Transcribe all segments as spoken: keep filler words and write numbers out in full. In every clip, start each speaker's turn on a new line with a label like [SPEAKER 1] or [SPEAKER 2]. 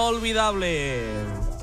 [SPEAKER 1] Olvidable.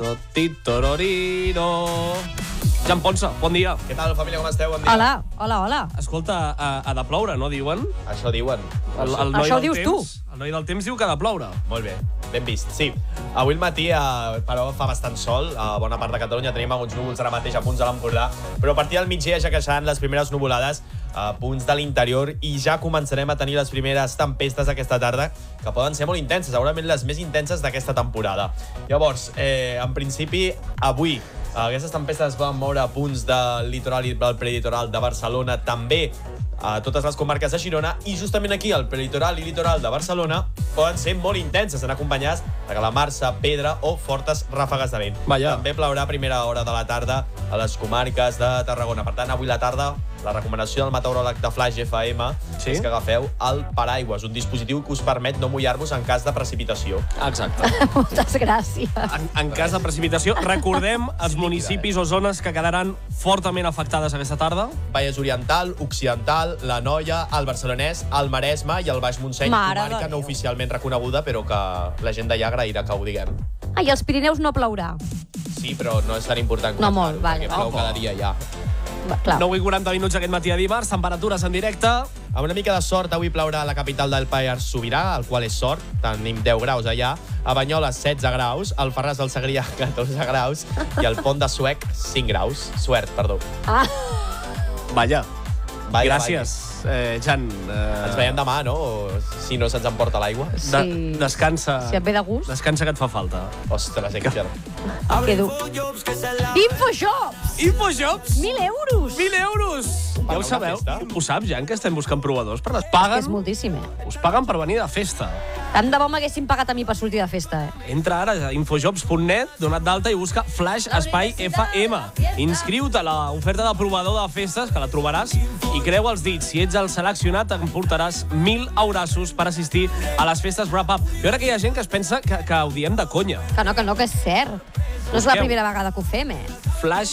[SPEAKER 1] Totitororino. Jan Ponsa, bon dia.
[SPEAKER 2] Què tal, família, com esteu? Bon dia.
[SPEAKER 3] Hola, hola, hola.
[SPEAKER 1] Escolta, ha, ha de ploure, no diuen?
[SPEAKER 2] Això diuen.
[SPEAKER 1] El, el noi
[SPEAKER 3] Això
[SPEAKER 1] del
[SPEAKER 3] dius
[SPEAKER 1] temps, El noi del temps diu que ha de ploure.
[SPEAKER 2] Molt bé, ben vist. Sí, avui al matí, eh, però fa bastant sol. A bona part de Catalunya tenim alguns núvols ara mateix a punts de l'Empordà, però a partir del migdia ja creixeran les primeres nuvolades a punts de l'interior i ja començarem a tenir les primeres tempestes aquesta tarda, que poden ser molt intenses, segurament les més intenses d'aquesta temporada. Llavors, eh, en principi, avui aquestes tempestes es poden moure a punts del litoral i del prelitoral de Barcelona, també a totes les comarques de Girona, i justament aquí, al prelitoral i litoral de Barcelona, poden ser molt intenses, en acompanyats de calamarsa, pedra o fortes ràfegues de vent.
[SPEAKER 1] Vaja.
[SPEAKER 2] També plourà a primera hora de la tarda a les comarques de Tarragona. Per tant, avui la tarda, la recomanació del meteoròleg de Flash F M
[SPEAKER 1] Sí?
[SPEAKER 2] és que agafeu el paraigües, un dispositiu que us permet no mullar-vos en cas de precipitació.
[SPEAKER 1] Exacte.
[SPEAKER 3] Moltes gràcies.
[SPEAKER 1] En, en cas de precipitació, recordem els municipis o zones que quedaran fortament afectades aquesta tarda.
[SPEAKER 2] Vallès Oriental, Occidental, la Noia, el Barcelonès, el Maresme i el Baix Montseny,
[SPEAKER 3] Mare
[SPEAKER 2] comarca
[SPEAKER 3] de
[SPEAKER 2] no
[SPEAKER 3] Déu.
[SPEAKER 2] oficialment reconeguda, però que la gent d'allà agrairà que ho diguem.
[SPEAKER 3] Ah, i als Pirineus no plourà.
[SPEAKER 2] Sí, però no és tan important.
[SPEAKER 3] No
[SPEAKER 2] comentar-ho,
[SPEAKER 3] molt, vale.
[SPEAKER 2] Perquè plou
[SPEAKER 1] Opa.
[SPEAKER 2] cada dia ja.
[SPEAKER 3] Va, clar.
[SPEAKER 1] nou i quaranta minuts aquest matí de dimarts, temperatures en directe.
[SPEAKER 2] Amb una mica de sort, avui plourà a la capital del Pallars Sobirà, el qual és sort, tenim deu graus allà, a Banyoles setze graus, al Farràs del Segrià catorze graus i al Pont de Suec cinc graus. Suert, perdó.
[SPEAKER 3] Ah,
[SPEAKER 1] Vaja.
[SPEAKER 2] Vaya,
[SPEAKER 1] Gràcies, eh, Jan. Eh,
[SPEAKER 2] Ens veiem demà, no? O si no se'ns emporta l'aigua.
[SPEAKER 1] De,
[SPEAKER 3] sí.
[SPEAKER 1] descansa.
[SPEAKER 3] Si et ve de gust.
[SPEAKER 1] Descansa, que et fa falta.
[SPEAKER 2] Ostres, Héctor.
[SPEAKER 3] Quedo. Infojobs!
[SPEAKER 1] Infojobs!
[SPEAKER 3] Mil euros!
[SPEAKER 1] Mil euros! Ja
[SPEAKER 2] Per
[SPEAKER 1] ho
[SPEAKER 2] una
[SPEAKER 1] sabeu?
[SPEAKER 2] festa?
[SPEAKER 1] Ho saps, Jan, que estem buscant provadors per les...
[SPEAKER 3] És
[SPEAKER 1] Paguen,
[SPEAKER 3] moltíssim, eh?
[SPEAKER 1] us paguen per venir de festa.
[SPEAKER 3] Tant de bo m'haguessin pagat a mi per sortir de festa, eh?
[SPEAKER 1] Entra ara a infojobs punt net, donat d'alta, i busca Flash Espai F M. Inscriu-te a l'oferta de provador de festes, que la trobaràs, i creu els dits. Si ets el seleccionat, emportaràs mil eurassos per assistir a les festes Wrap-Up. Jo crec que hi ha gent que es pensa que, que ho diem de conya.
[SPEAKER 3] Que no, que no, que és cert. No és la
[SPEAKER 1] Busqueu.
[SPEAKER 3] primera vegada que ho fem, eh?
[SPEAKER 1] Flash